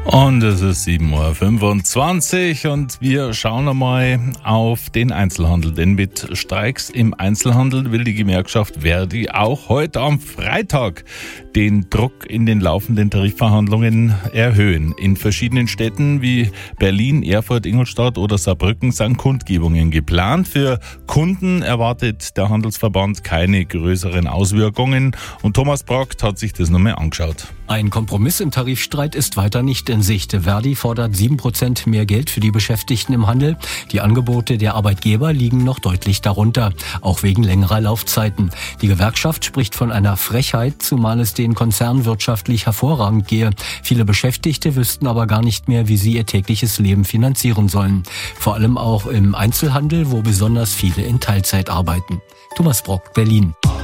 Und es ist 7.25 Uhr und wir schauen einmal auf den Einzelhandel. Denn mit Streiks im Einzelhandel will die Gewerkschaft Verdi auch heute am Freitag den Druck in den laufenden Tarifverhandlungen erhöhen. In verschiedenen Städten wie Berlin, Erfurt, Ingolstadt oder Saarbrücken sind Kundgebungen geplant. Für Kunden erwartet der Handelsverband keine größeren Auswirkungen. Und Thomas Brockt hat sich das nochmal angeschaut. Ein Kompromiss im Tarifstreit ist weiter nicht in Sicht. Verdi fordert 7% mehr Geld für die Beschäftigten im Handel. Die Angebote der Arbeitgeber liegen noch deutlich darunter, auch wegen längerer Laufzeiten. Die Gewerkschaft spricht von einer Frechheit, zumal es den Konzernen wirtschaftlich hervorragend gehe. Viele Beschäftigte wüssten aber gar nicht mehr, wie sie ihr tägliches Leben finanzieren sollen. Vor allem auch im Einzelhandel, wo besonders viele in Teilzeit arbeiten. Thomas Brock, Berlin.